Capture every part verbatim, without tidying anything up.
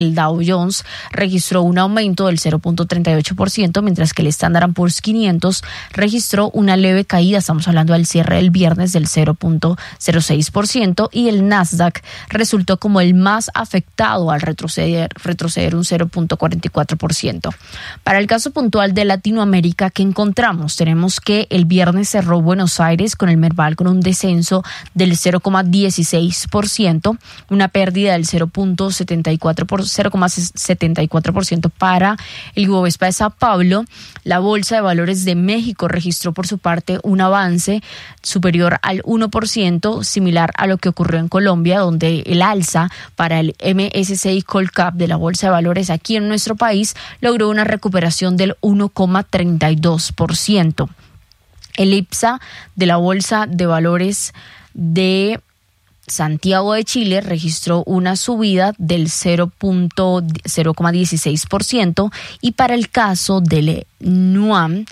El Dow Jones registró un aumento del cero punto treinta y ocho por ciento, mientras que el Standard and Poor's quinientos registró una leve caída, estamos hablando del cierre del viernes, del cero punto cero seis por ciento, y el Nasdaq resultó como el más afectado al retroceder, retroceder un cero punto cuarenta y cuatro por ciento. Para el caso puntual de Latinoamérica, ¿qué encontramos? Tenemos que el viernes cerró Buenos Aires con el Merval con un descenso del cero coma dieciséis por ciento, una pérdida del cero punto setenta y cuatro por ciento, cero coma setenta y cuatro por ciento para el Ibovespa de Sao Paulo. La Bolsa de Valores de México registró por su parte un avance superior al uno por ciento, similar a lo que ocurrió en Colombia, donde el alza para el M S C I Colcap de la Bolsa de Valores aquí en nuestro país logró una recuperación del uno coma treinta y dos por ciento. El IPSA de la Bolsa de Valores de Santiago de Chile registró una subida del cero coma dieciséis por ciento, y para el caso del NUAM,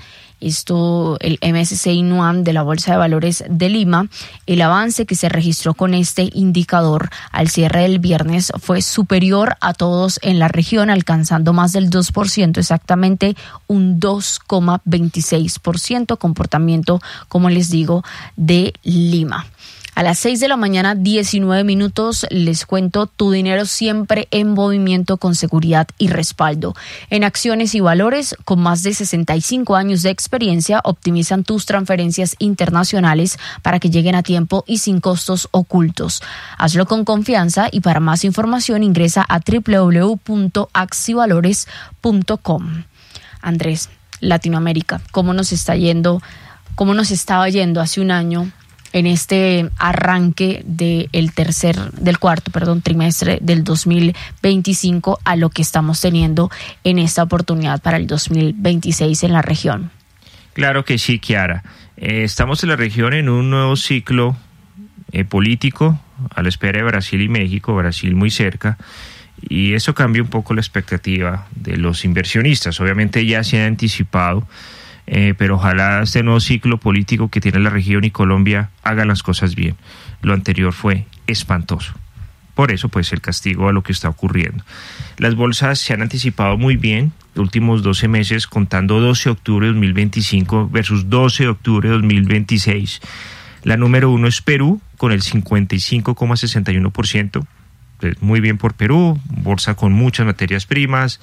esto el M S C I NUAM de la Bolsa de Valores de Lima, el avance que se registró con este indicador al cierre del viernes fue superior a todos en la región, alcanzando más del dos por ciento, exactamente un dos coma veintiséis por ciento, comportamiento, como les digo, de Lima. A las seis de la mañana, diecinueve minutos, les cuento tu dinero siempre en movimiento con seguridad y respaldo. En Acciones y Valores, con más de sesenta y cinco años de experiencia, optimizan tus transferencias internacionales para que lleguen a tiempo y sin costos ocultos. Hazlo con confianza y para más información ingresa a doble u doble u doble u punto axivalores punto com. Andrés, Latinoamérica, ¿cómo nos está yendo? ¿Cómo nos estaba yendo hace un año en este arranque del tercer, del cuarto, perdón, trimestre del dos mil veinticinco a lo que estamos teniendo en esta oportunidad para el dos mil veintiséis en la región? Claro que sí, Kiara. Eh, estamos en la región en un nuevo ciclo eh, político a la espera de Brasil y México, Brasil muy cerca, y eso cambia un poco la expectativa de los inversionistas. Obviamente ya se ha anticipado, Eh, pero ojalá este nuevo ciclo político que tiene la región y Colombia haga las cosas bien. Lo anterior fue espantoso. Por eso, pues, el castigo a lo que está ocurriendo. Las bolsas se han anticipado muy bien, los últimos doce meses, contando doce de octubre de dos mil veinticinco versus doce de octubre de dos mil veintiséis. La número uno es Perú, con el cincuenta y cinco coma sesenta y uno por ciento. Muy bien por Perú, bolsa con muchas materias primas,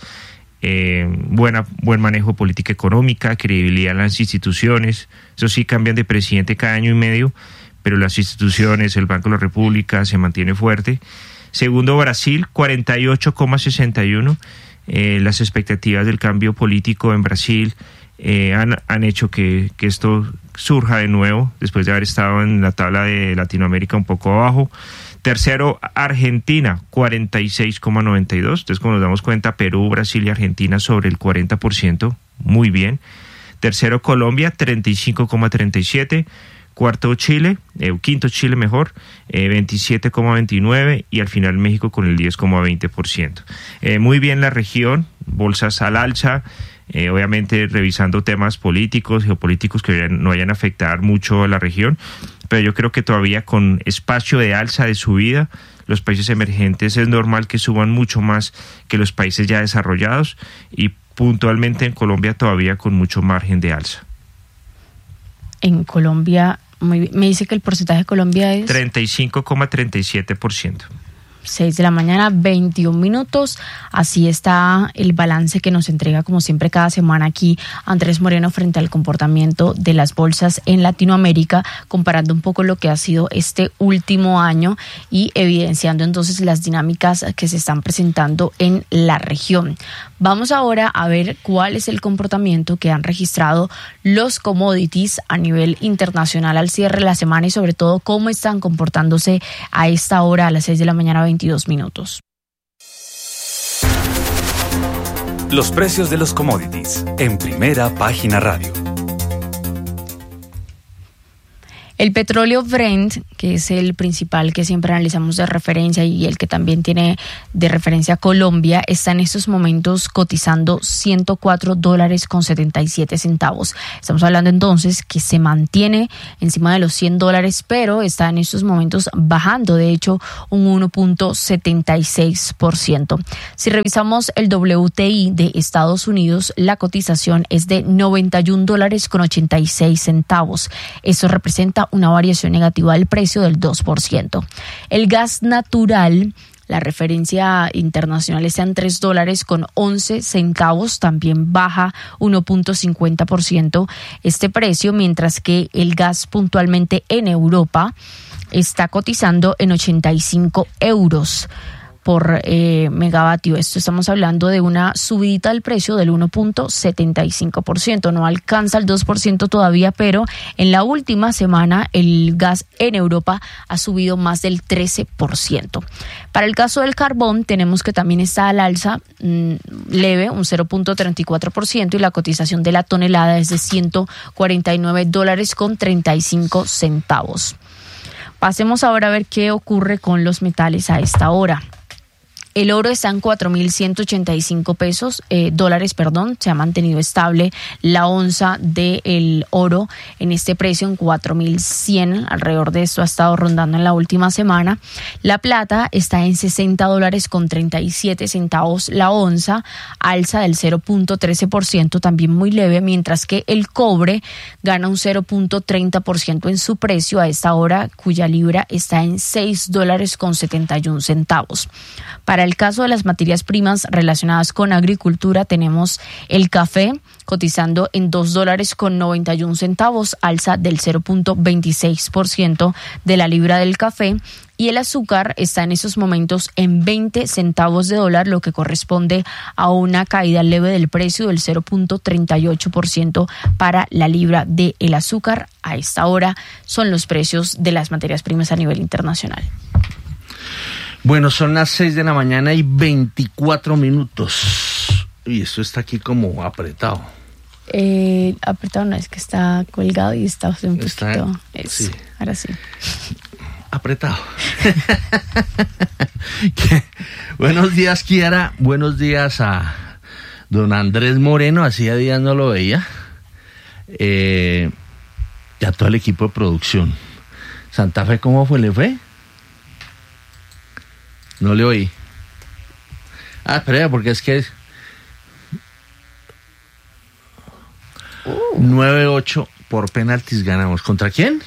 Eh, buena, buen manejo de política económica, credibilidad en las instituciones. Eso sí, cambian de presidente cada año y medio, pero las instituciones, el Banco de la República se mantiene fuerte. Segundo, Brasil, cuarenta y ocho coma sesenta y uno. Eh, las expectativas del cambio político en Brasil eh, han, han hecho que, que esto surja de nuevo, después de haber estado en la tabla de Latinoamérica un poco abajo. Tercero, Argentina, cuarenta y seis coma noventa y dos. Entonces, como nos damos cuenta, Perú, Brasil y Argentina sobre el cuarenta por ciento. Muy bien. Tercero, Colombia, treinta y cinco coma treinta y siete. Cuarto, Chile, eh, quinto Chile mejor, eh, veintisiete coma veintinueve. Y al final México con el diez coma veinte por ciento. Eh, muy bien la región, bolsas al alza. Eh, obviamente revisando temas políticos, geopolíticos que no vayan a afectar mucho a la región, pero yo creo que todavía con espacio de alza, de subida, los países emergentes es normal que suban mucho más que los países ya desarrollados, y puntualmente en Colombia todavía con mucho margen de alza. En Colombia, muy, me dice que el porcentaje de Colombia es treinta y cinco coma treinta y siete por ciento. seis de la mañana, veintiún minutos. Así está el balance que nos entrega, como siempre, cada semana aquí Andrés Moreno frente al comportamiento de las bolsas en Latinoamérica, comparando un poco lo que ha sido este último año y evidenciando entonces las dinámicas que se están presentando en la región. Vamos ahora a ver cuál es el comportamiento que han registrado los commodities a nivel internacional al cierre de la semana, y sobre todo cómo están comportándose a esta hora, a las seis de la mañana, veintidós minutos. Los precios de los commodities en Primera Página Radio. El petróleo Brent, que es el principal que siempre analizamos de referencia y el que también tiene de referencia Colombia, está en estos momentos cotizando ciento cuatro dólares con setenta y siete centavos. Estamos hablando entonces que se mantiene encima de los cien dólares, pero está en estos momentos bajando, de hecho, un uno punto setenta y seis por ciento. Si revisamos el W T I de Estados Unidos, la cotización es de noventa y un dólares con ochenta y seis centavos. Eso representa una variación negativa del precio del dos por ciento. El gas natural, la referencia internacional está en tres dólares con once centavos, también baja uno punto cincuenta por ciento este precio, mientras que el gas puntualmente en Europa está cotizando en ochenta y cinco euros por eh, megavatio. Esto estamos hablando de una subida del precio del uno punto setenta y cinco por ciento. No alcanza el dos por ciento todavía, pero en la última semana el gas en Europa ha subido más del trece por ciento. Para el caso del carbón tenemos que también está al alza mmm, leve, un cero punto treinta y cuatro por ciento, y la cotización de la tonelada es de ciento cuarenta y nueve dólares con treinta y cinco centavos. Pasemos ahora a ver qué ocurre con los metales a esta hora. El oro está en cuatro mil ciento ochenta y cinco pesos, eh, dólares, perdón, se ha mantenido estable la onza del oro en este precio en cuatro mil cien, alrededor de esto ha estado rondando en la última semana. La plata está en sesenta dólares con treinta y siete centavos la onza, alza del cero punto trece por ciento, también muy leve, mientras que el cobre gana un cero punto treinta por ciento en su precio a esta hora, cuya libra está en seis dólares con setenta y un centavos. Para el caso de las materias primas relacionadas con agricultura, tenemos el café cotizando en dos dólares con noventa y un centavos, alza del cero punto veintiséis por ciento de la libra del café, y el azúcar está en esos momentos en veinte centavos de dólar, lo que corresponde a una caída leve del precio del cero punto treinta y ocho por ciento para la libra del azúcar. A esta hora son los precios de las materias primas a nivel internacional. Bueno, son las seis de la mañana y veinticuatro minutos. Y esto está aquí como apretado. Eh, apretado no, es que está colgado y está un poquito... Está, eso, sí. Ahora sí. Apretado. Buenos días, Kiara. Buenos días a don Andrés Moreno. Hacía días no lo veía. Eh, y a todo el equipo de producción. Santa Fe, ¿cómo fue? ¿Le fue? No le oí. Ah, espera, porque es que... nueve ocho por penaltis ganamos. ¿Contra quién?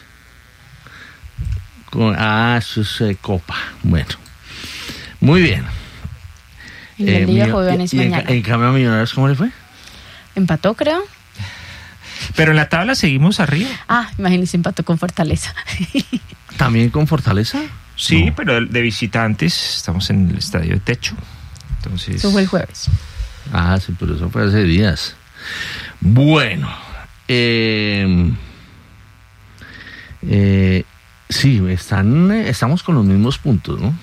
Con, ah, eso es eh, Copa. Bueno. Muy bien. En el día jóvenes mañana. En, en cambio a Millonarios, ¿cómo le fue? Empató, creo. Pero en la tabla seguimos arriba. Ah, imagínense, empató con Fortaleza. ¿También con Fortaleza? Sí, no. Pero de visitantes estamos en el estadio de techo. Entonces... Eso fue el jueves. Ah, sí, pero eso fue hace días. Bueno, eh, eh, sí, están, estamos con los mismos puntos, ¿no?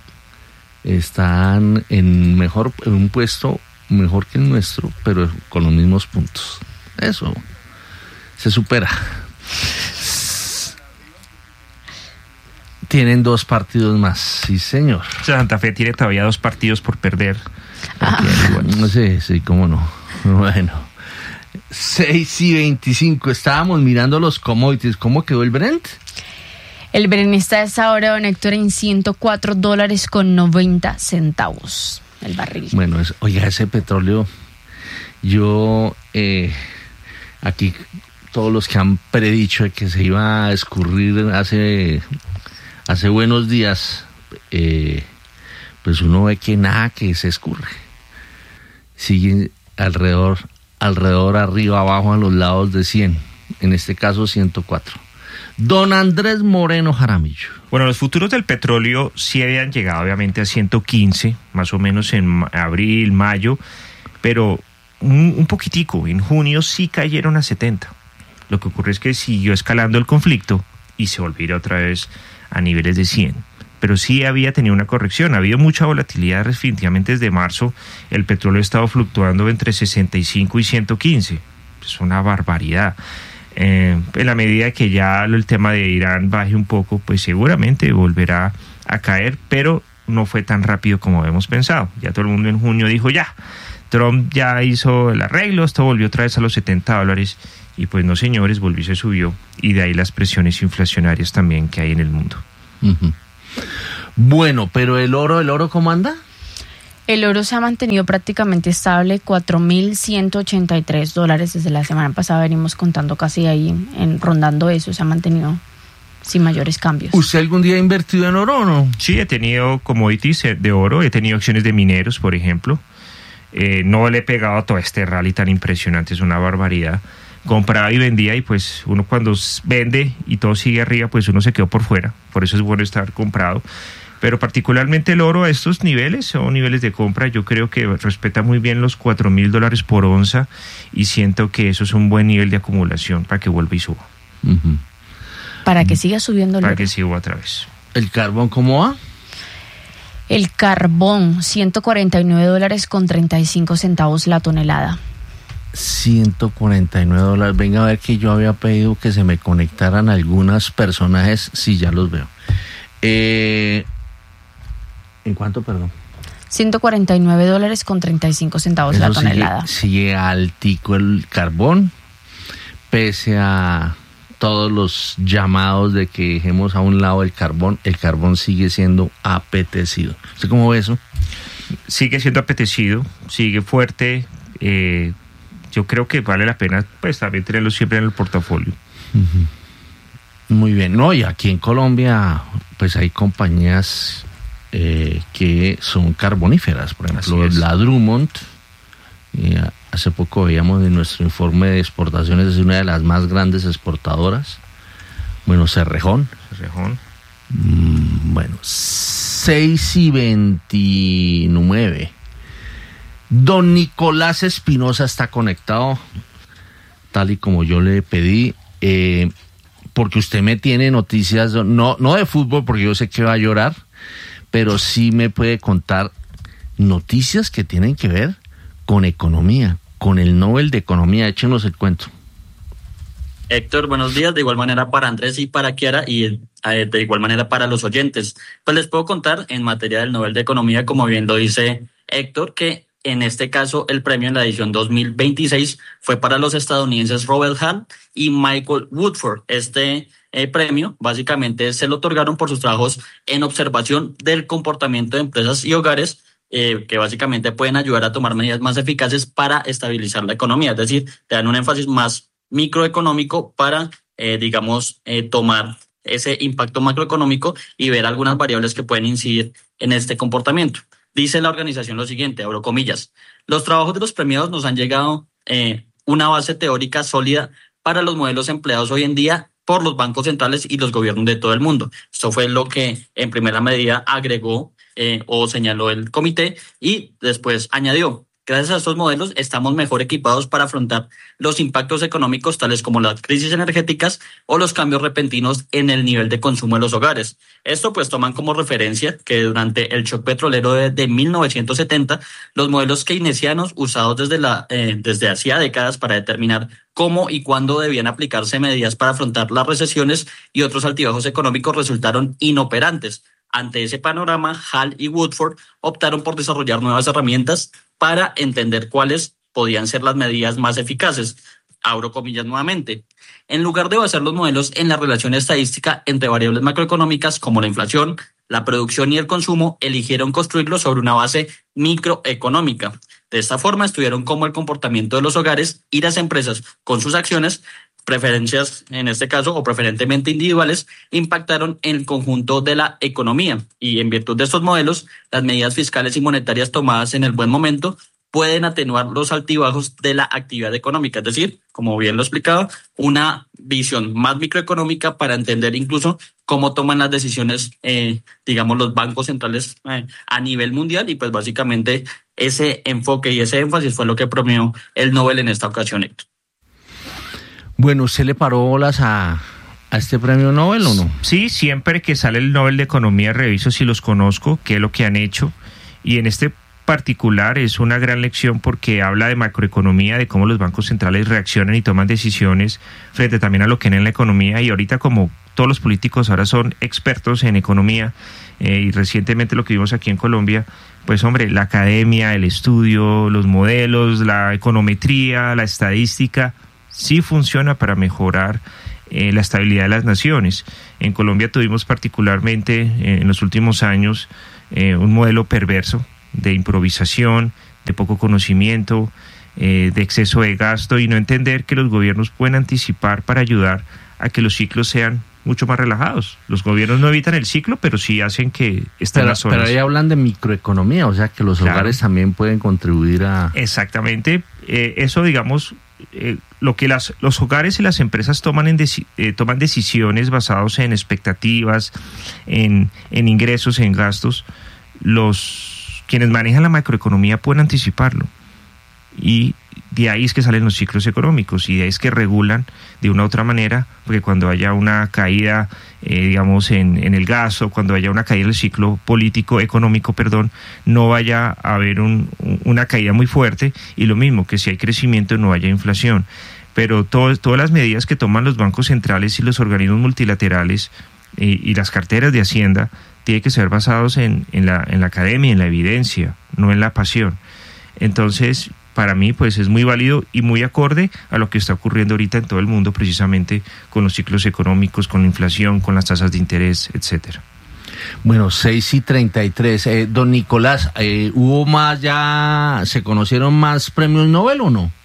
Están en mejor, en un puesto mejor que el nuestro, pero con los mismos puntos. Eso se supera. Tienen dos partidos más, sí señor. O sea, Santa Fe tiene todavía dos partidos por perder. Ah. Sí, sí, cómo no. Bueno, seis y veinticinco, estábamos mirando los commodities. ¿Cómo quedó el Brent? El Brent está a esa hora, don Héctor, en ciento cuatro dólares con noventa centavos el barril. Bueno, es, oiga, ese petróleo, yo, eh, aquí todos los que han predicho que se iba a escurrir hace... Hace buenos días, eh, pues uno ve que nada que se escurre. Sigue alrededor, alrededor, arriba, abajo, a los lados de cien. En este caso, ciento cuatro. Don Andrés Moreno Jaramillo. Bueno, los futuros del petróleo sí habían llegado obviamente a ciento quince, más o menos en abril, mayo, pero un, un poquitico. En junio sí cayeron a setenta. Lo que ocurre es que siguió escalando el conflicto y se volvió otra vez a niveles de cien, pero sí había tenido una corrección, ha habido mucha volatilidad definitivamente desde marzo, el petróleo ha estado fluctuando entre sesenta y cinco y ciento quince, es una barbaridad. Eh, en la medida que ya el tema de Irán baje un poco, pues seguramente volverá a caer, pero no fue tan rápido como habíamos pensado. Ya todo el mundo en junio dijo ya, Trump ya hizo el arreglo, esto volvió otra vez a los setenta dólares, y pues no, señores, volvió y se subió, y de ahí las presiones inflacionarias también que hay en el mundo. Uh-huh. Bueno, pero el oro, ¿el oro cómo anda? El oro se ha mantenido prácticamente estable, cuatro mil ciento ochenta y tres dólares. Desde la semana pasada venimos contando casi ahí, en, rondando eso, se ha mantenido sin mayores cambios. ¿Usted algún día ha invertido en oro o no? Sí, he tenido commodities de oro, he tenido acciones de mineros, por ejemplo. Eh, no le he pegado a todo este rally tan impresionante, es una barbaridad. Compraba y vendía, y pues uno cuando vende y todo sigue arriba, pues uno se quedó por fuera. Por eso es bueno estar comprado. Pero particularmente el oro a estos niveles son niveles de compra. Yo creo que respeta muy bien los cuatro mil dólares por onza, y siento que eso es un buen nivel de acumulación para que vuelva y suba. Uh-huh. Para que siga subiendo el Para oro. que siga otra vez. ¿El carbón cómo va? El carbón, ciento cuarenta y nueve dólares con treinta y cinco centavos la tonelada. ciento cuarenta y nueve dólares. Venga a ver que yo había pedido que se me conectaran algunos personajes. Sí, ya los veo. Eh... ¿En cuánto, perdón? ciento cuarenta y nueve dólares con treinta y cinco centavos Eso la tonelada. Sigue, sigue altico el carbón, pese a todos los llamados de que dejemos a un lado el carbón, el carbón sigue siendo apetecido. ¿Usted cómo ve eso? Sigue siendo apetecido, sigue fuerte. Eh, yo creo que vale la pena, pues, también tenerlo siempre en el portafolio. Uh-huh. Muy bien. No, y aquí en Colombia, pues hay compañías Eh, que son carboníferas, por ejemplo la Drummond, eh, hace poco veíamos en nuestro informe de exportaciones, es una de las más grandes exportadoras. Bueno, Cerrejón, Cerrejón. Mm, bueno, seis y veintinueve. Don Nicolás Espinosa está conectado, tal y como yo le pedí, eh, porque usted me tiene noticias, no, no de fútbol, porque yo sé que va a llorar, pero sí me puede contar noticias que tienen que ver con economía, con el Nobel de Economía. Échenos el cuento. Héctor, buenos días. De igual manera para Andrés y para Kiara, y eh, de igual manera para los oyentes. Pues les puedo contar en materia del Nobel de Economía, como bien lo dice Héctor, que en este caso el premio en la edición dos mil veintiséis fue para los estadounidenses Robert Hall y Michael Woodford. Este eh, premio básicamente se lo otorgaron por sus trabajos en observación del comportamiento de empresas y hogares, eh, que básicamente pueden ayudar a tomar medidas más eficaces para estabilizar la economía. Es decir, te dan un énfasis más microeconómico para, eh, digamos, eh, tomar ese impacto macroeconómico y ver algunas variables que pueden incidir en este comportamiento. Dice la organización lo siguiente, abro comillas: los trabajos de los premiados nos han llegado eh, una base teórica sólida para los modelos empleados hoy en día por los bancos centrales y los gobiernos de todo el mundo. Esto fue lo que en primera medida agregó eh, o señaló el comité, y después añadió: gracias a estos modelos estamos mejor equipados para afrontar los impactos económicos tales como las crisis energéticas o los cambios repentinos en el nivel de consumo de los hogares. Esto pues toman como referencia que durante el shock petrolero de, de mil novecientos setenta, los modelos keynesianos usados desde, la, eh, desde hacía décadas para determinar cómo y cuándo debían aplicarse medidas para afrontar las recesiones y otros altibajos económicos resultaron inoperantes. Ante ese panorama, Hall y Woodford optaron por desarrollar nuevas herramientas para entender cuáles podían ser las medidas más eficaces. Abro comillas nuevamente. En lugar de basar los modelos en la relación estadística entre variables macroeconómicas como la inflación, la producción y el consumo, eligieron construirlos sobre una base microeconómica. De esta forma estudiaron cómo el comportamiento de los hogares y las empresas con sus acciones, preferencias en este caso o preferentemente individuales, impactaron en el conjunto de la economía, y en virtud de estos modelos, las medidas fiscales y monetarias tomadas en el buen momento pueden atenuar los altibajos de la actividad económica. Es decir, como bien lo explicaba, una visión más microeconómica para entender incluso cómo toman las decisiones, eh, digamos, los bancos centrales eh, a nivel mundial, y pues básicamente ese enfoque y ese énfasis fue lo que premió el Nobel en esta ocasión, Héctor. Bueno, ¿usted le paró bolas a, a este premio Nobel o no? Sí, siempre que sale el Nobel de Economía reviso si los conozco, qué es lo que han hecho, y en este particular es una gran lección porque habla de macroeconomía, de cómo los bancos centrales reaccionan y toman decisiones frente también a lo que hay en la economía, y ahorita como todos los políticos ahora son expertos en economía, eh, y recientemente lo que vimos aquí en Colombia, pues hombre, la academia, el estudio, los modelos, la econometría, la estadística, sí funciona para mejorar eh, la estabilidad de las naciones. En Colombia tuvimos particularmente eh, en los últimos años eh, un modelo perverso de improvisación, de poco conocimiento, eh, de exceso de gasto, y no entender que los gobiernos pueden anticipar para ayudar a que los ciclos sean mucho más relajados. Los gobiernos no evitan el ciclo, pero sí hacen que estén pero, las zonas. Pero ahí hablan de microeconomía, o sea que los Claro. hogares también pueden contribuir a... Exactamente. Eh, eso, digamos, eh, lo que las, los hogares y las empresas toman, en deci- eh, toman decisiones basadas en expectativas, en, en ingresos, en gastos. Los quienes manejan la macroeconomía pueden anticiparlo, y de ahí es que salen los ciclos económicos, y de ahí es que regulan de una u otra manera, porque cuando haya una caída, eh, digamos, en, en el gasto, cuando haya una caída en el ciclo político, económico, perdón, no vaya a haber un, una caída muy fuerte, y lo mismo, que si hay crecimiento no haya inflación. Pero todo, todas las medidas que toman los bancos centrales y los organismos multilaterales eh, y las carteras de Hacienda tienen que ser basados en, en, la, en la academia, en la evidencia, no en la pasión. Entonces, para mí, pues es muy válido y muy acorde a lo que está ocurriendo ahorita en todo el mundo, precisamente con los ciclos económicos, con la inflación, con las tasas de interés, etcétera. Bueno, seis y treinta y tres. Eh, don Nicolás, eh, ¿hubo más ya, se conocieron más premios Nobel o no?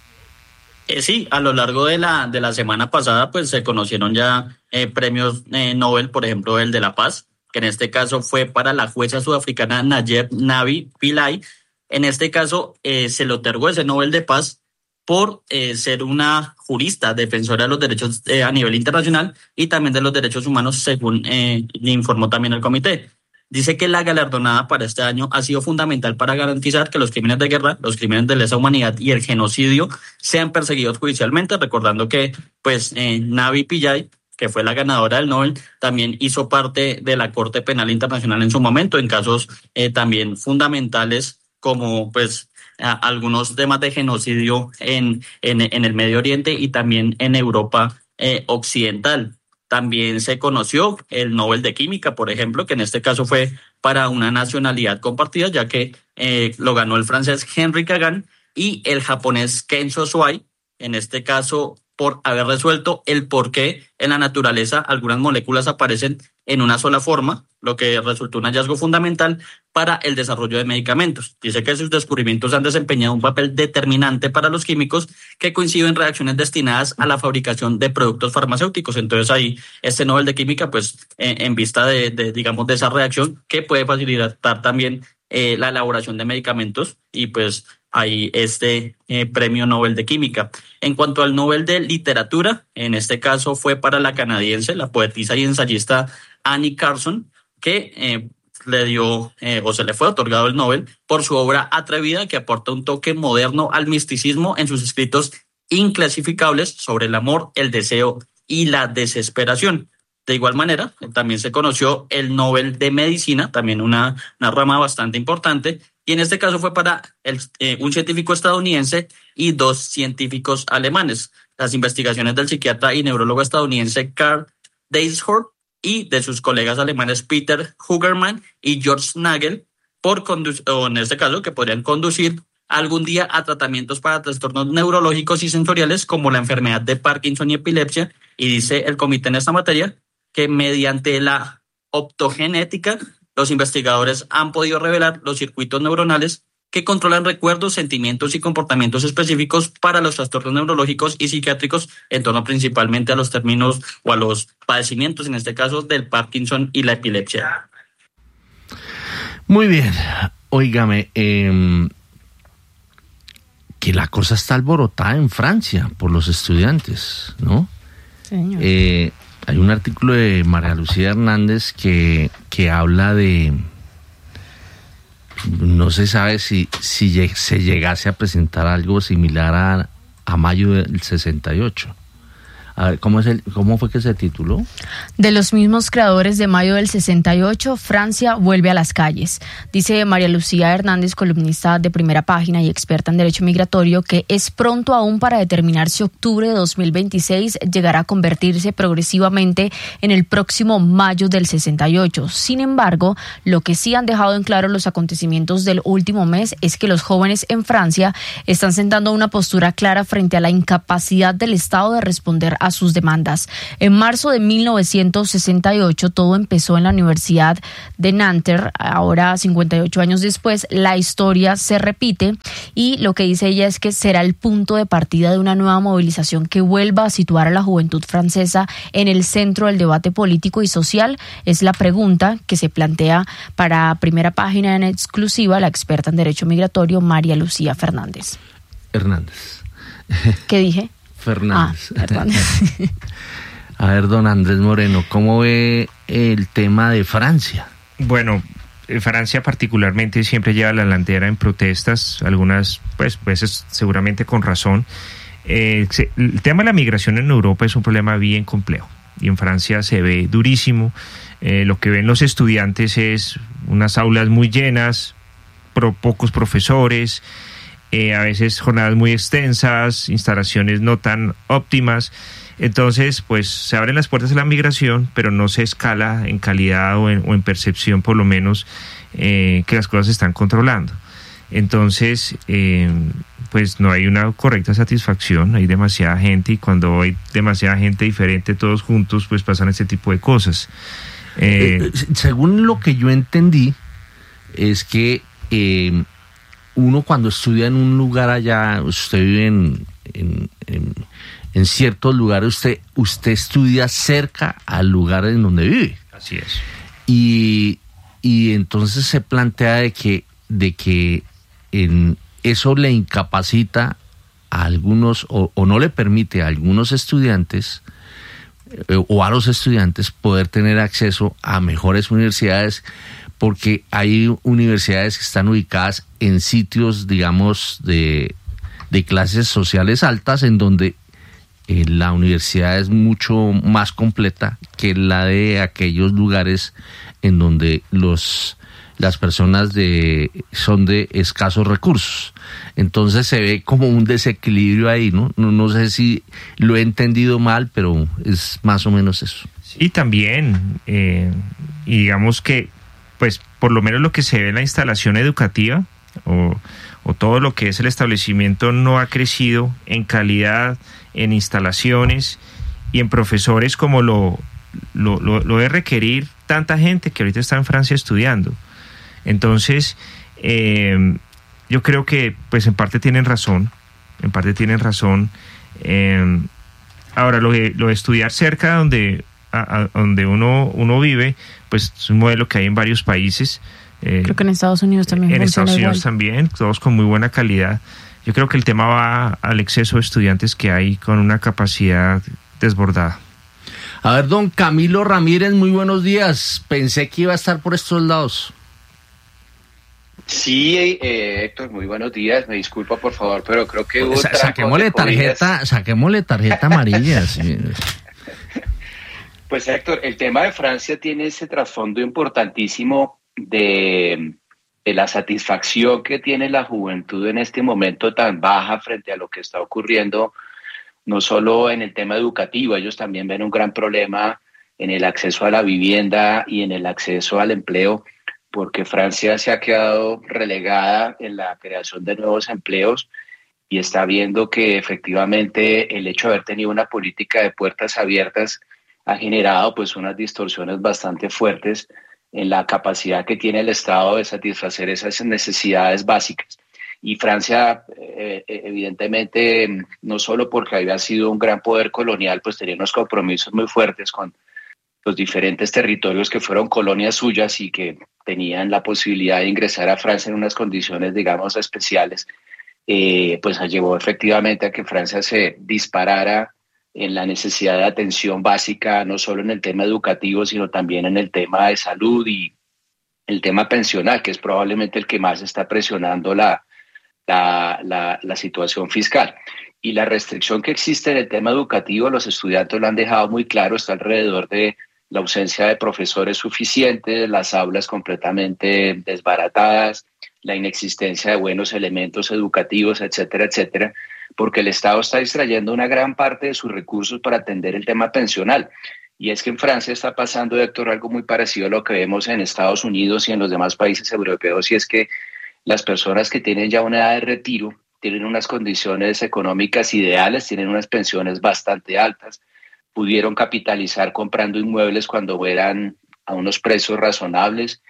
Eh, sí, a lo largo de la de la semana pasada, pues se conocieron ya eh, premios eh, Nobel, por ejemplo, el de la Paz, que en este caso fue para la jueza sudafricana Nayib Navi Pillay. En este caso eh, se le otorgó ese Nobel de Paz por eh, ser una jurista defensora de los derechos eh, a nivel internacional y también de los derechos humanos, según eh, le informó también el comité. Dice que la galardonada para este año ha sido fundamental para garantizar que los crímenes de guerra, los crímenes de lesa humanidad y el genocidio sean perseguidos judicialmente, recordando que pues eh, Navi Pillay, que fue la ganadora del Nobel, también hizo parte de la Corte Penal Internacional en su momento, en casos eh, también fundamentales como pues a, algunos temas de genocidio en, en, en el Medio Oriente y también en Europa eh, Occidental. También se conoció el Nobel de Química, por ejemplo, que en este caso fue para una nacionalidad compartida, ya que eh, lo ganó el francés Henri Kagan y el japonés Kenzo Suai, en este caso por haber resuelto el por qué en la naturaleza algunas moléculas aparecen en una sola forma, lo que resultó un hallazgo fundamental para el desarrollo de medicamentos. Dice que sus descubrimientos han desempeñado un papel determinante para los químicos que coinciden en reacciones destinadas a la fabricación de productos farmacéuticos. Entonces ahí este Nobel de Química, pues eh, en vista de, de, digamos, de esa reacción que puede facilitar también eh, la elaboración de medicamentos, y pues ahí este eh, premio Nobel de Química. En cuanto al Nobel de Literatura, en este caso fue para la canadiense, la poetisa y ensayista Annie Carson, que eh, le dio eh, o se le fue otorgado el Nobel por su obra atrevida que aporta un toque moderno al misticismo en sus escritos inclasificables sobre el amor, el deseo y la desesperación. De igual manera, también se conoció el Nobel de Medicina, también una, una rama bastante importante, y en este caso fue para el, eh, un científico estadounidense y dos científicos alemanes. Las investigaciones del psiquiatra y neurólogo estadounidense Karl Deisshorn y de sus colegas alemanes Peter Hugerman y George Nagel, por condu- o en este caso, que podrían conducir algún día a tratamientos para trastornos neurológicos y sensoriales como la enfermedad de Parkinson y epilepsia. Y dice el comité en esta materia que mediante la optogenética los investigadores han podido revelar los circuitos neuronales que controlan recuerdos, sentimientos y comportamientos específicos para los trastornos neurológicos y psiquiátricos en torno principalmente a los términos o a los padecimientos, en este caso del Parkinson y la epilepsia. Muy bien, óigame, eh, que la cosa está alborotada en Francia por los estudiantes, ¿no? Señor. Eh, hay un artículo de María Lucía Hernández que, que habla de, no se sabe si, si se llegase a presentar algo similar a, a mayo del sesenta y ocho. A ver, ¿cómo, es el, ¿cómo fue que se tituló? De los mismos creadores de mayo del sesenta y ocho, Francia vuelve a las calles. Dice María Lucía Hernández, columnista de Primera Página y experta en derecho migratorio, que es pronto aún para determinar si octubre de dos mil veintiséis llegará a convertirse progresivamente en el próximo mayo del sesenta y ocho. Sin embargo, lo que sí han dejado en claro los acontecimientos del último mes es que los jóvenes en Francia están sentando una postura clara frente a la incapacidad del Estado de responder a sus demandas. En marzo de mil novecientos sesenta y ocho todo empezó en la Universidad de Nanterre. Ahora, cincuenta y ocho años después, la historia se repite y lo que dice ella es que será el punto de partida de una nueva movilización que vuelva a situar a la juventud francesa en el centro del debate político y social. Es la pregunta que se plantea para Primera Página en exclusiva la experta en derecho migratorio María Lucía Fernández. Hernández. ¿Qué dije? Fernández. Ah, Hernández. A ver, don Andrés Moreno, ¿cómo ve el tema de Francia? Bueno, Francia particularmente siempre lleva la delantera en protestas, algunas pues veces seguramente con razón. Eh, se, el tema de la migración en Europa es un problema bien complejo y en Francia se ve durísimo. Eh, lo que ven los estudiantes es unas aulas muy llenas, pro, pocos profesores, eh, a veces jornadas muy extensas, instalaciones no tan óptimas. Entonces, pues se abren las puertas a la migración, pero no se escala en calidad o en, o en percepción, por lo menos, eh, que las cosas se están controlando. Entonces, eh, pues no hay una correcta satisfacción, hay demasiada gente y cuando hay demasiada gente diferente todos juntos, pues pasan este tipo de cosas. Eh, eh, según lo que yo entendí, es que eh, uno cuando estudia en un lugar allá, usted vive en... en, en En ciertos lugares usted, usted estudia cerca al lugar en donde vive. Así es. Y, y entonces se plantea de que, de que en eso le incapacita a algunos o, o no le permite a algunos estudiantes eh, o a los estudiantes poder tener acceso a mejores universidades, porque hay universidades que están ubicadas en sitios, digamos, de, de clases sociales altas, en donde Eh, la universidad es mucho más completa que la de aquellos lugares en donde los las personas de son de escasos recursos. Entonces se ve como un desequilibrio ahí, ¿no? No, no sé si lo he entendido mal, pero es más o menos eso. Sí, también. Eh, y digamos que, pues, por lo menos lo que se ve en la instalación educativa o, o todo lo que es el establecimiento no ha crecido en calidad, en instalaciones y en profesores como lo, lo, lo, lo debe requerir tanta gente que ahorita está en Francia estudiando. Entonces, eh, yo creo que pues en parte tienen razón, en parte tienen razón. Eh, ahora, lo de, lo de estudiar cerca donde, a, a donde uno, uno vive, pues es un modelo que hay en varios países. Eh, Creo que en Estados Unidos también. En Estados Unidos igual. también, todos con muy buena calidad. Yo creo que el tema va al exceso de estudiantes que hay con una capacidad desbordada. A ver, don Camilo Ramírez, muy buenos días. Pensé que iba a estar por estos lados. Sí, eh, Héctor, muy buenos días. Me disculpa, por favor, pero creo que hubo Sa- saquémosle tarjeta, saquémosle tarjeta amarilla. Sí. Pues, Héctor, el tema de Francia tiene ese trasfondo importantísimo de, de la satisfacción que tiene la juventud en este momento tan baja frente a lo que está ocurriendo, no solo en el tema educativo. Ellos también ven un gran problema en el acceso a la vivienda y en el acceso al empleo, porque Francia se ha quedado relegada en la creación de nuevos empleos y está viendo que efectivamente el hecho de haber tenido una política de puertas abiertas ha generado pues unas distorsiones bastante fuertes en la capacidad que tiene el Estado de satisfacer esas necesidades básicas. Y Francia, eh, evidentemente, no solo porque había sido un gran poder colonial, pues tenía unos compromisos muy fuertes con los diferentes territorios que fueron colonias suyas y que tenían la posibilidad de ingresar a Francia en unas condiciones, digamos, especiales, eh, pues llevó efectivamente a que Francia se disparara en la necesidad de atención básica, no solo en el tema educativo, sino también en el tema de salud y el tema pensional, que es probablemente el que más está presionando la, la, la, la situación fiscal. y la restricción que existe en el tema educativo, los estudiantes lo han dejado muy claro, está alrededor de la ausencia de profesores suficientes, las aulas completamente desbaratadas, la inexistencia de buenos elementos educativos, etcétera, etcétera, porque el Estado está distrayendo una gran parte de sus recursos para atender el tema pensional. Y es que en Francia está pasando, Héctor, algo muy parecido a lo que vemos en Estados Unidos y en los demás países europeos, y es que las personas que tienen ya una edad de retiro tienen unas condiciones económicas ideales, tienen unas pensiones bastante altas, pudieron capitalizar comprando inmuebles cuando eran a unos precios razonables,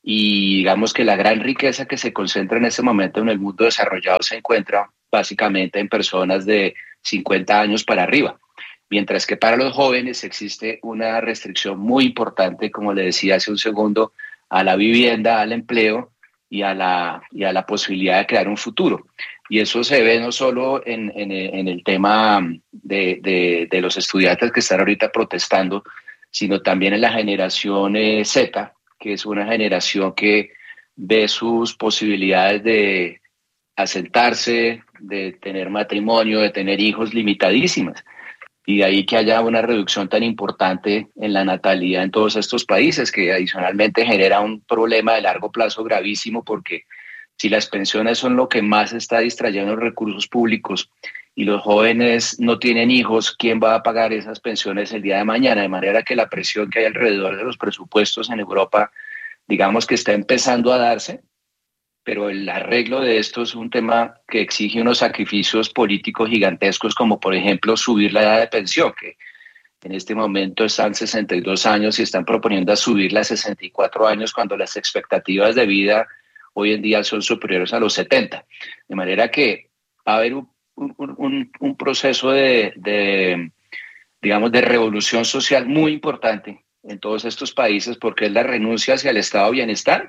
y digamos que la gran riqueza que se concentra en este momento en el mundo desarrollado se encuentra básicamente en personas de cincuenta años para arriba, mientras que para los jóvenes existe una restricción muy importante, como le decía hace un segundo, a la vivienda, al empleo y a la, y a la posibilidad de crear un futuro. Y eso se ve no solo en, en, en el tema de, de, de los estudiantes que están ahorita protestando, sino también en la generación eh, Z, que es una generación que ve sus posibilidades de asentarse, de tener matrimonio, de tener hijos limitadísimas. Y de ahí que haya una reducción tan importante en la natalidad en todos estos países, que adicionalmente genera un problema de largo plazo gravísimo, porque si las pensiones son lo que más está distrayendo los recursos públicos y los jóvenes no tienen hijos, ¿quién va a pagar esas pensiones el día de mañana? De manera que la presión que hay alrededor de los presupuestos en Europa, digamos que está empezando a darse, pero el arreglo de esto es un tema que exige unos sacrificios políticos gigantescos, como por ejemplo subir la edad de pensión, que en este momento están sesenta y dos años y están proponiendo a subirla a sesenta y cuatro años cuando las expectativas de vida hoy en día son superiores a los setenta. De manera que va a haber un, un, un, un proceso de, de, digamos, de revolución social muy importante en todos estos países, porque es la renuncia hacia el estado de bienestar,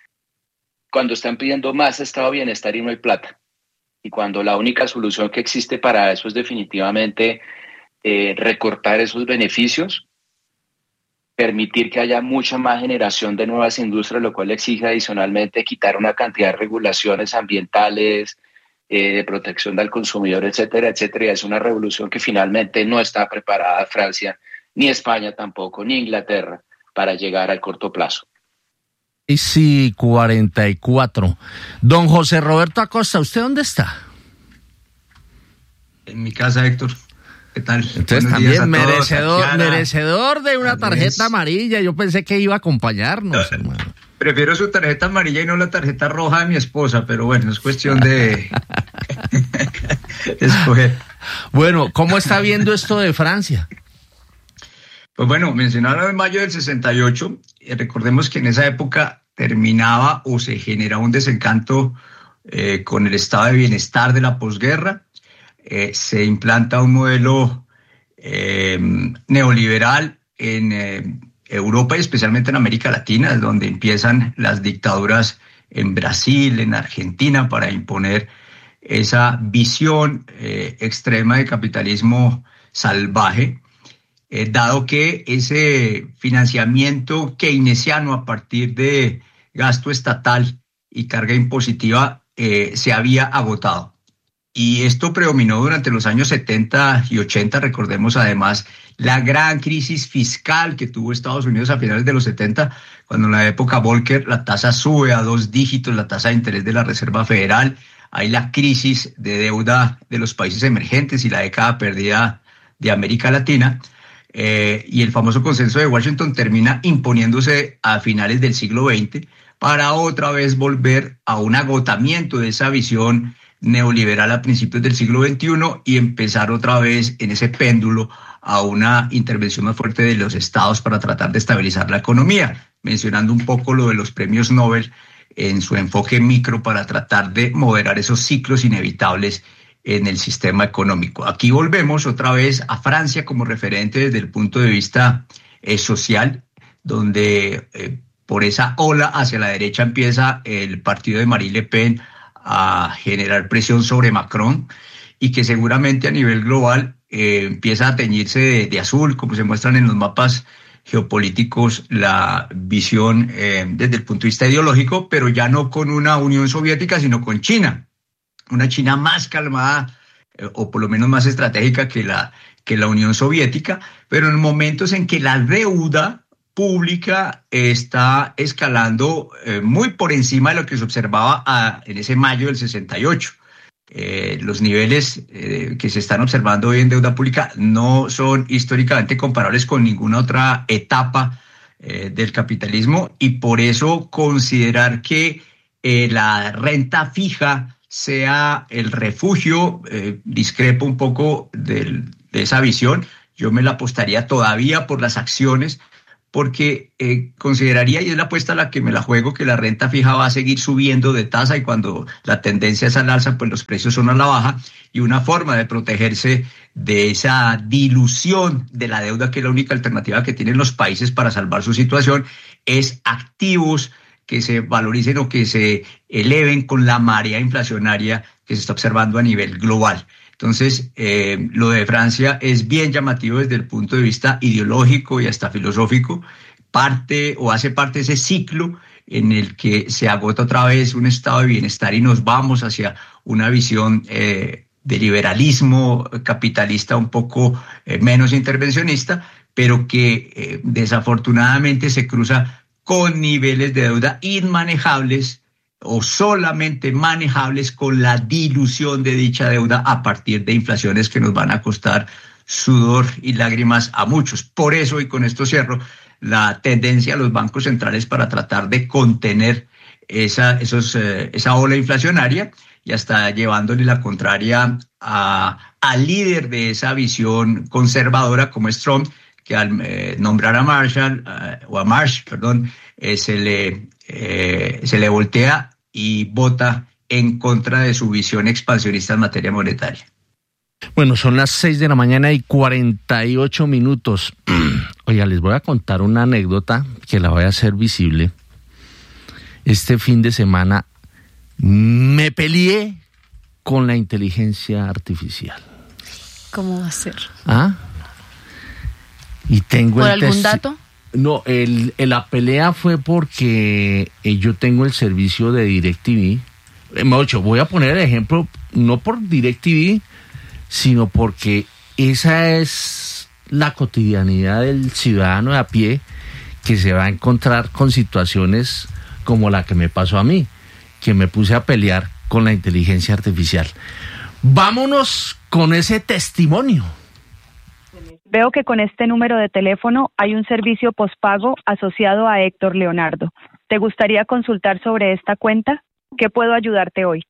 cuando están pidiendo más estado de bienestar y no hay plata. Y cuando la única solución que existe para eso es definitivamente eh, recortar esos beneficios, permitir que haya mucha más generación de nuevas industrias, lo cual exige adicionalmente quitar una cantidad de regulaciones ambientales, eh, de protección del consumidor, etcétera, etcétera. Y es una revolución que finalmente no está preparada Francia, ni España tampoco, ni Inglaterra, para llegar al corto plazo. Y sí, cuarenta y cuatro. Don José Roberto Acosta, ¿usted dónde está? En mi casa, Héctor. ¿Qué tal? Entonces también merecedor, merecedor de una tarjeta amarilla. Yo pensé que iba a acompañarnos, hermano. Prefiero su tarjeta amarilla y no la tarjeta roja de mi esposa, pero bueno, es cuestión de escoger. Bueno, ¿cómo está viendo esto de Francia? Pues bueno, mencionaron en mayo del sesenta y ocho, y recordemos que en esa época terminaba o se generaba un desencanto eh, con el estado de bienestar de la posguerra. Eh, se implanta un modelo eh, neoliberal en eh, Europa y especialmente en América Latina, donde empiezan las dictaduras en Brasil, en Argentina, para imponer esa visión eh, extrema de capitalismo salvaje, eh, dado que ese financiamiento keynesiano a partir de gasto estatal y carga impositiva eh, se había agotado. Y esto predominó durante los años setenta y ochenta. Recordemos además la gran crisis fiscal que tuvo Estados Unidos a finales de los setenta, cuando en la época Volcker la tasa sube a dos dígitos, la tasa de interés de la Reserva Federal. Hay la crisis de deuda de los países emergentes y la década perdida de América Latina. Eh, y el famoso consenso de Washington termina imponiéndose a finales del siglo veinte para otra vez volver a un agotamiento de esa visión neoliberal a principios del siglo veintiuno y empezar otra vez en ese péndulo a una intervención más fuerte de los estados para tratar de estabilizar la economía, mencionando un poco lo de los premios Nobel en su enfoque micro para tratar de moderar esos ciclos inevitables en el sistema económico. Aquí volvemos otra vez a Francia como referente desde el punto de vista eh, social, donde eh, por esa ola hacia la derecha empieza el partido de Marine Le Pen a generar presión sobre Macron y que seguramente a nivel global eh, empieza a teñirse de, de azul, como se muestran en los mapas geopolíticos, la visión eh, desde el punto de vista ideológico, pero ya no con una Unión Soviética, sino con China. Una China más calmada eh, o por lo menos más estratégica que la, que la Unión Soviética, pero en momentos en que la deuda pública está escalando eh, muy por encima de lo que se observaba a, en ese mayo del sesenta y ocho. Eh, los niveles eh, que se están observando hoy en deuda pública no son históricamente comparables con ninguna otra etapa eh, del capitalismo, y por eso considerar que eh, la renta fija sea el refugio, eh, discrepo un poco del, de esa visión. Yo me la apostaría todavía por las acciones, porque eh, consideraría, y es la apuesta a la que me la juego, que la renta fija va a seguir subiendo de tasa, y cuando la tendencia es al alza, pues los precios son a la baja, y una forma de protegerse de esa dilución de la deuda, que es la única alternativa que tienen los países para salvar su situación, es activos que se valoricen o que se eleven con la marea inflacionaria que se está observando a nivel global. Entonces, eh, lo de Francia es bien llamativo desde el punto de vista ideológico y hasta filosófico. Parte o hace parte de ese ciclo en el que se agota otra vez un estado de bienestar y nos vamos hacia una visión eh, de liberalismo capitalista un poco eh, menos intervencionista, pero que eh, desafortunadamente se cruza con niveles de deuda inmanejables o solamente manejables con la dilución de dicha deuda a partir de inflaciones que nos van a costar sudor y lágrimas a muchos. Por eso, y con esto cierro, la tendencia de los bancos centrales para tratar de contener esa, esos, eh, esa ola inflacionaria, y hasta llevándole la contraria a, al líder de esa visión conservadora como es Trump, que al eh, nombrar a Marshall, eh, o a Marsh, perdón, eh, se le eh, se le voltea y vota en contra de su visión expansionista en materia monetaria. Bueno, son las seis de la mañana y cuarenta y ocho minutos. Oiga, les voy a contar una anécdota que la voy a hacer visible. Este fin de semana me peleé con la inteligencia artificial. ¿Cómo va a ser? ¿Ah? Y tengo ¿Por el algún testi- dato? No, el, el- la pelea fue porque eh, yo tengo el servicio de DirecTV. Eh, mejor dicho, voy a poner el ejemplo, no por DirecTV, sino porque esa es la cotidianidad del ciudadano de a pie, que se va a encontrar con situaciones como la que me pasó a mí, que me puse a pelear con la inteligencia artificial. Vámonos con ese testimonio. Veo que con este número de teléfono hay un servicio pospago asociado a Héctor Leonardo. ¿Te gustaría consultar sobre esta cuenta? ¿Qué puedo ayudarte hoy?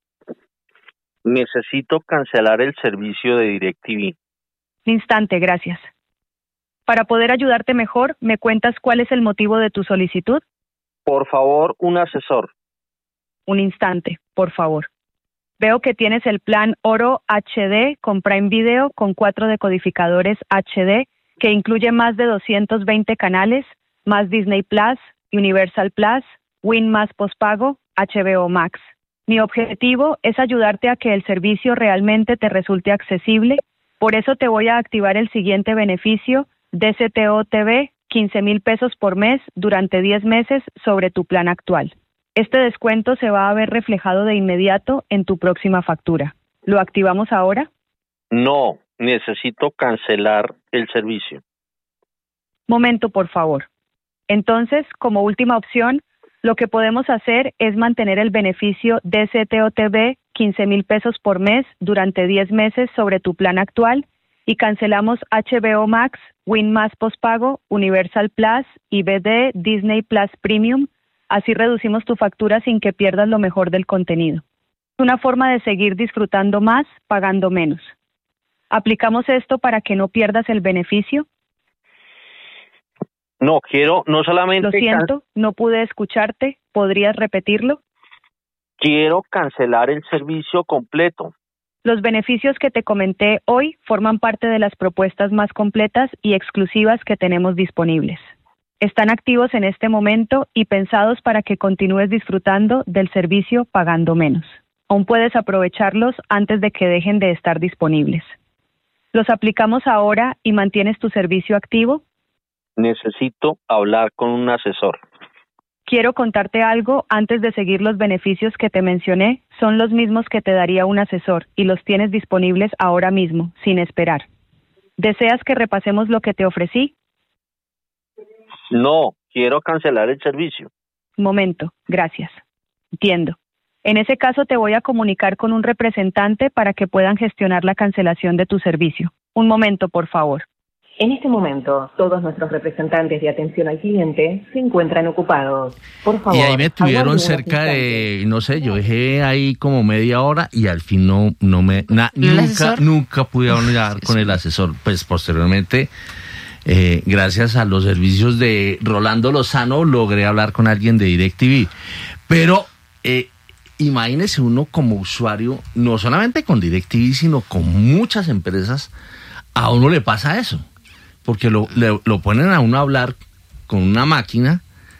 Necesito cancelar el servicio de DirecTV. Instante, gracias. Para poder ayudarte mejor, ¿me cuentas cuál es el motivo de tu solicitud? Por favor, un asesor. Un instante, por favor. Veo que tienes el plan Oro H D con Prime Video con cuatro decodificadores H D que incluye más de doscientos veinte canales, más Disney Plus, Universal Plus, Win más pospago, H B O Max. Mi objetivo es ayudarte a que el servicio realmente te resulte accesible, por eso te voy a activar el siguiente beneficio, D C T O T V, quince mil pesos por mes durante diez meses sobre tu plan actual. Este descuento se va a ver reflejado de inmediato en tu próxima factura. ¿Lo activamos ahora? No, necesito cancelar el servicio. Momento, por favor. Entonces, como última opción, lo que podemos hacer es mantener el beneficio D C T O T V quince mil pesos por mes durante diez meses sobre tu plan actual y cancelamos H B O Max, Win más pospago, Universal Plus y B D Disney Plus Premium. Así reducimos tu factura sin que pierdas lo mejor del contenido. Es una forma de seguir disfrutando más, pagando menos. ¿Aplicamos esto para que no pierdas el beneficio? No, quiero no solamente... Lo siento, no pude escucharte. ¿Podrías repetirlo? Quiero cancelar el servicio completo. Los beneficios que te comenté hoy forman parte de las propuestas más completas y exclusivas que tenemos disponibles. Están activos en este momento y pensados para que continúes disfrutando del servicio pagando menos. Aún puedes aprovecharlos antes de que dejen de estar disponibles. ¿Los aplicamos ahora y mantienes tu servicio activo? Necesito hablar con un asesor. Quiero contarte algo antes de seguir. Los beneficios que te mencioné son los mismos que te daría un asesor y los tienes disponibles ahora mismo, sin esperar. ¿Deseas que repasemos lo que te ofrecí? No, quiero cancelar el servicio. Momento, gracias. Entiendo. En ese caso te voy a comunicar con un representante para que puedan gestionar la cancelación de tu servicio. Un momento, por favor. En este momento, todos nuestros representantes de atención al cliente se encuentran ocupados. Por favor. Y ahí me tuvieron aguarden cerca unos de, no sé, yo dejé ahí como media hora y al fin no, no me, na, nunca, asesor? nunca pude hablar con el asesor. Pues posteriormente, eh, gracias a los servicios de Rolando Lozano, logré hablar con alguien de DirecTV. Pero, eh, imagínese uno como usuario, no solamente con DirecTV, sino con muchas empresas, a uno le pasa eso. Porque lo, le, lo ponen a uno a hablar con una máquina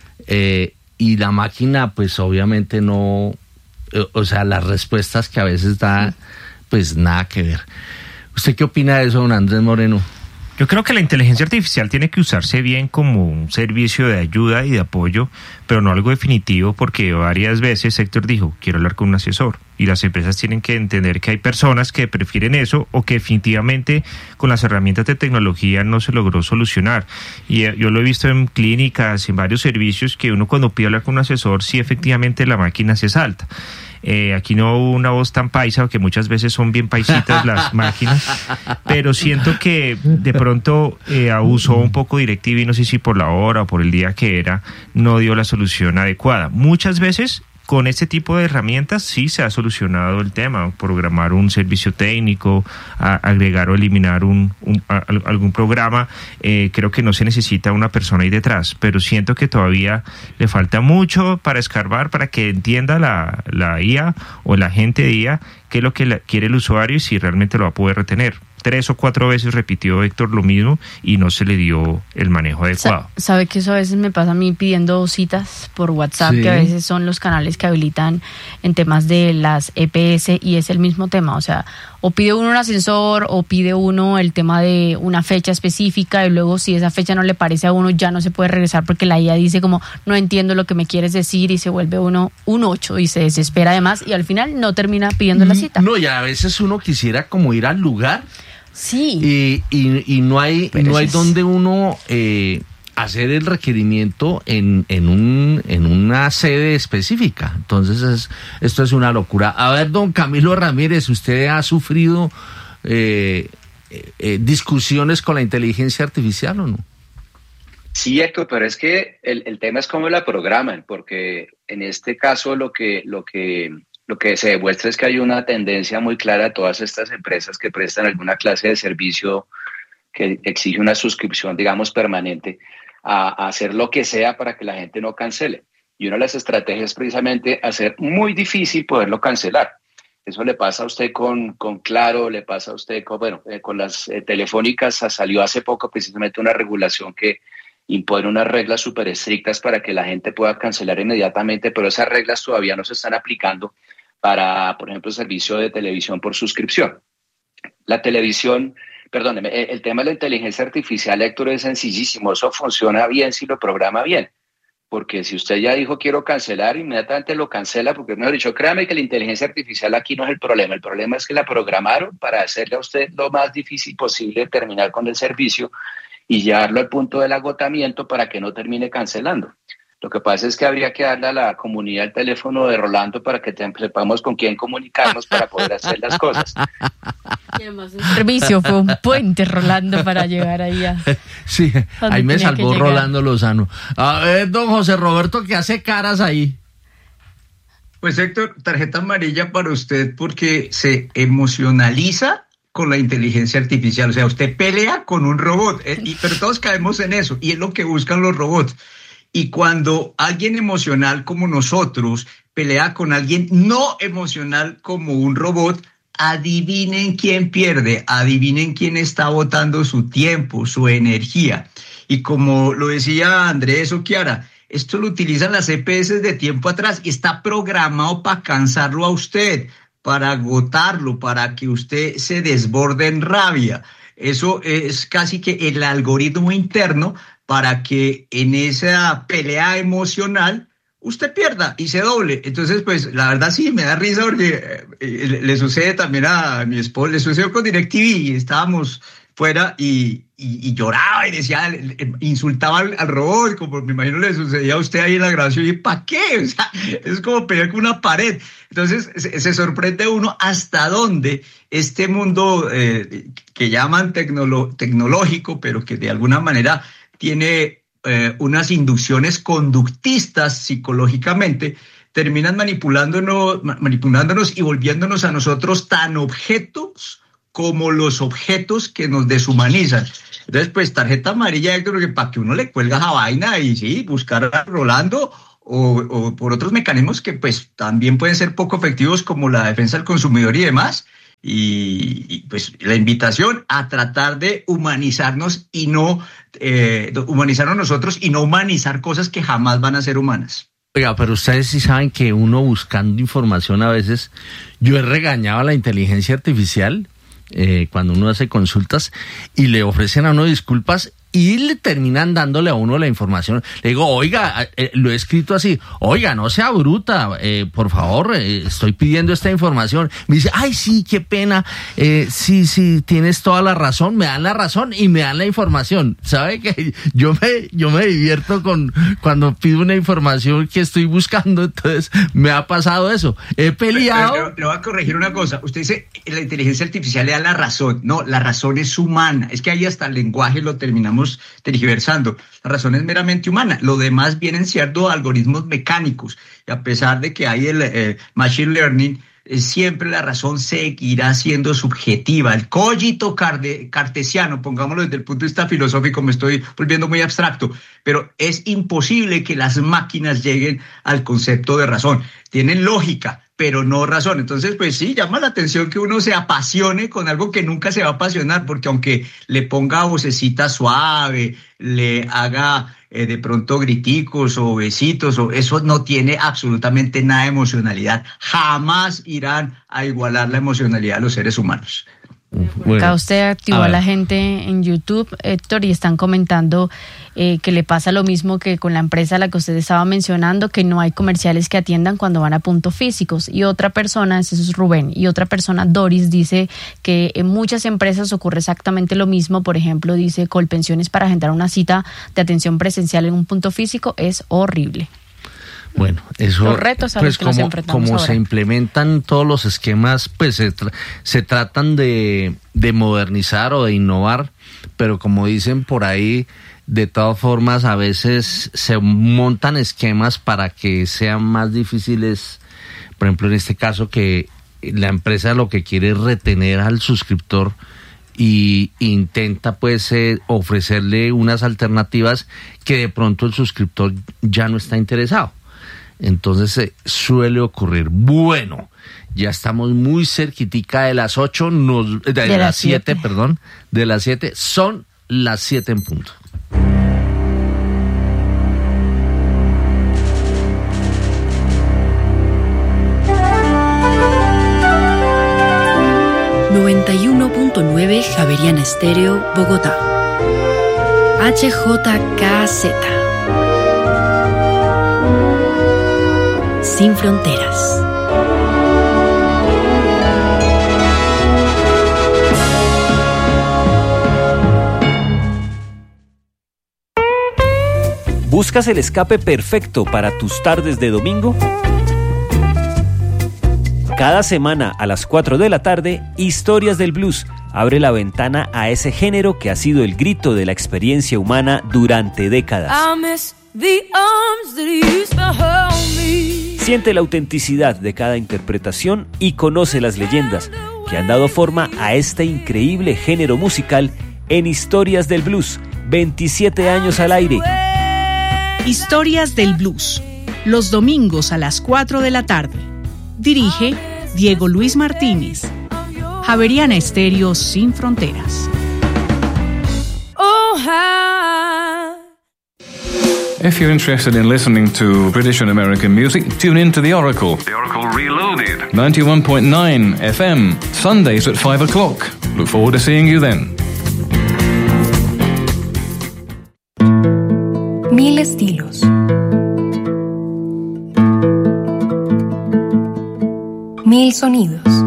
eh, y la máquina pues obviamente no, eh, o sea, las respuestas que a veces da, pues nada que ver. ¿Usted qué opina de eso, don Andrés Moreno? Yo creo que la inteligencia artificial tiene que usarse bien como un servicio de ayuda y de apoyo, pero no algo definitivo, porque varias veces Héctor dijo, quiero hablar con un asesor, y las empresas tienen que entender que hay personas que prefieren eso o que definitivamente con las herramientas de tecnología no se logró solucionar. Y yo lo he visto en clínicas, en varios servicios, que uno cuando pide hablar con un asesor, sí efectivamente la máquina se salta. Eh, aquí no hubo una voz tan paisa, que muchas veces son bien paisitas las máquinas, pero siento que de pronto eh, abusó un poco DirecTV, y no sé si por la hora o por el día que era, no dio la solución adecuada. Muchas veces con este tipo de herramientas sí se ha solucionado el tema, programar un servicio técnico, a, agregar o eliminar un, un a, algún programa, eh, creo que no se necesita una persona ahí detrás, pero siento que todavía le falta mucho para escarbar, para que entienda la, la I A o la gente de I A qué es lo que la, quiere el usuario y si realmente lo va a poder retener. Tres o cuatro veces repitió Héctor lo mismo y no se le dio el manejo adecuado. ¿Sabe que eso a veces me pasa a mí pidiendo citas por WhatsApp? Sí. Que a veces son los canales que habilitan en temas de las E P S y es el mismo tema. O sea, o pide uno un ascensor o pide uno el tema de una fecha específica y luego si esa fecha no le parece a uno ya no se puede regresar porque la I A dice como no entiendo lo que me quieres decir y se vuelve uno un ocho y se desespera además y al final no termina pidiendo la cita. No, y a veces uno quisiera como ir al lugar. Sí. Y, y, y no hay, Pero no hay es... donde uno eh, hacer el requerimiento en, en, un, en una sede específica. Entonces, es, esto es una locura. A ver, don Camilo Ramírez, ¿usted ha sufrido eh, eh, discusiones con la inteligencia artificial o no? Sí, Héctor, pero es que el, el tema es cómo la programan, porque en este caso lo que... Lo que Lo que se demuestra es que hay una tendencia muy clara de todas estas empresas que prestan alguna clase de servicio que exige una suscripción, digamos, permanente, a, a hacer lo que sea para que la gente no cancele. Y una de las estrategias es precisamente hacer muy difícil poderlo cancelar. Eso le pasa a usted con, con Claro, le pasa a usted con, bueno, eh, con las eh, telefónicas. Salió hace poco precisamente una regulación que impone unas reglas súper estrictas para que la gente pueda cancelar inmediatamente, pero esas reglas todavía no se están aplicando para, por ejemplo, el servicio de televisión por suscripción. La televisión, perdóneme, el tema de la inteligencia artificial, Héctor, es sencillísimo. Eso funciona bien si lo programa bien. Porque si usted ya dijo quiero cancelar, inmediatamente lo cancela, porque mejor dicho, créame que la inteligencia artificial aquí no es el problema. El problema es que la programaron para hacerle a usted lo más difícil posible terminar con el servicio y llevarlo al punto del agotamiento para que no termine cancelando. Lo que pasa es que habría que darle a la comunidad el teléfono de Rolando para que sepamos con quién comunicarnos para poder hacer las cosas. Y además el servicio fue un puente, Rolando, para llegar ahí a... Sí, ahí me salvó Rolando Lozano. A ver, don José Roberto, ¿qué hace caras ahí? Pues Héctor, tarjeta amarilla para usted porque se emocionaliza con la inteligencia artificial. O sea, usted pelea con un robot, eh, y, pero todos caemos en eso y es lo que buscan los robots. Y cuando alguien emocional como nosotros pelea con alguien no emocional como un robot, adivinen quién pierde, adivinen quién está botando su tiempo, su energía. Y como lo decía Andrés o Kiara, esto lo utilizan las E P S de tiempo atrás y está programado para cansarlo a usted, para agotarlo, para que usted se desborde en rabia. Eso es casi que el algoritmo interno para que en esa pelea emocional usted pierda y se doble. Entonces, pues, la verdad sí, me da risa porque eh, le, le sucede también a mi esposo, le sucedió con DirecTV, estábamos fuera y, y, y lloraba y decía, insultaba al, al robot, como me imagino le sucedía a usted ahí en la grabación, y ¿para qué? O sea, es como pelear con una pared. Entonces, se, se sorprende uno hasta dónde este mundo eh, que llaman tecnolo- tecnológico, pero que de alguna manera tiene eh, unas inducciones conductistas psicológicamente, terminan manipulándonos, manipulándonos y volviéndonos a nosotros tan objetos como los objetos que nos deshumanizan. Entonces, pues, tarjeta amarilla, Héctor, que para que uno le cuelga esa vaina y sí, buscar a Rolando o, o por otros mecanismos que, pues, también pueden ser poco efectivos, como la defensa del consumidor y demás. Y, y pues, la invitación a tratar de humanizarnos y no, eh, humanizarnos nosotros y no humanizar cosas que jamás van a ser humanas. Oiga, pero ustedes sí saben que uno buscando información a veces, yo he regañado a la inteligencia artificial eh, cuando uno hace consultas y le ofrecen a uno disculpas y le terminan dándole a uno la información. Le digo, oiga, eh, lo he escrito así, oiga, no sea bruta, eh, por favor, eh, estoy pidiendo esta información. Me dice, ay, sí, qué pena, eh, sí, sí, tienes toda la razón, me dan la razón y me dan la información. ¿Sabe que yo me, yo me divierto con cuando pido una información que estoy buscando? Entonces, me ha pasado eso. He peleado. Pero, pero, le voy a corregir una cosa. Usted dice, la inteligencia artificial le da la razón. No, la razón es humana. Es que ahí hasta el lenguaje lo terminamos tergiversando. La razón es meramente humana. Lo demás vienen siendo algoritmos mecánicos. Y a pesar de que hay el eh, machine learning, eh, siempre la razón seguirá siendo subjetiva. El cogito carde, cartesiano, pongámoslo desde el punto de vista filosófico, me estoy volviendo muy abstracto, pero es imposible que las máquinas lleguen al concepto de razón. Tienen lógica, pero no razón. Entonces, pues sí, llama la atención que uno se apasione con algo que nunca se va a apasionar, porque aunque le ponga vocecita suave, le haga eh, de pronto griticos o besitos, o eso no tiene absolutamente nada de emocionalidad. Jamás irán a igualar la emocionalidad de los seres humanos. Bueno, acá usted activó a, a la gente en YouTube, Héctor, y están comentando eh, que le pasa lo mismo que con la empresa a la que usted estaba mencionando, que no hay comerciales que atiendan cuando van a puntos físicos. Y otra persona, ese es Rubén, y otra persona, Doris, dice que en muchas empresas ocurre exactamente lo mismo. Por ejemplo, dice Colpensiones, para agendar una cita de atención presencial en un punto físico es horrible. Bueno, eso, los retos a pues los que como, nos enfrentamos como ahora. Se implementan todos los esquemas, pues se, tra- se tratan de, de modernizar o de innovar, pero como dicen por ahí, de todas formas a veces se montan esquemas para que sean más difíciles. Por ejemplo, en este caso, que la empresa lo que quiere es retener al suscriptor y intenta pues eh, ofrecerle unas alternativas que de pronto el suscriptor ya no está interesado. Entonces eh, suele ocurrir. Bueno, ya estamos muy cerquitica de las ocho, nos, de, de, de las siete, siete, perdón, de las siete, son las siete en punto. noventa y uno punto nueve Javeriana Estéreo, Bogotá. H J K Z. Sin fronteras. ¿Buscas el escape perfecto para tus tardes de domingo? Cada semana a las cuatro de la tarde, Historias del Blues abre la ventana a ese género que ha sido el grito de la experiencia humana durante décadas. Siente la autenticidad de cada interpretación y conoce las leyendas que han dado forma a este increíble género musical en Historias del Blues, veintisiete años al aire. Historias del Blues, los domingos a las cuatro de la tarde. Dirige Diego Luis Martínez. Javeriana Estéreo, Sin Fronteras. If you're interested in listening to British and American music, tune in to The Oracle. The Oracle Reloaded. ninety-one point nine F M, Sundays at five o'clock. Look forward to seeing you then. Mil estilos. Mil sonidos.